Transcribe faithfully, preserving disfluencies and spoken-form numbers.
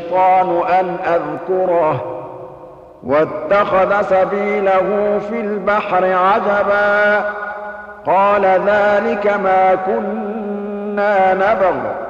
الشيطان أن أذكره واتخذ سبيله في البحر عجبا قال ذلك ما كنا نبغ